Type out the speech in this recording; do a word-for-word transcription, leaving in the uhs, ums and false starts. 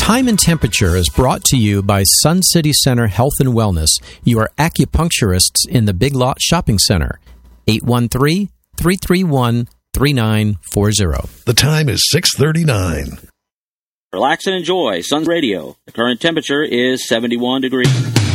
Time and Temperature is brought to you by Sun City Center Health and Wellness, your acupuncturists in the Big Lot Shopping Center. eight one three, three three one, three nine four zero. The time is six thirty-nine. Relax and enjoy Sun's Radio. The current temperature is seventy-one degrees.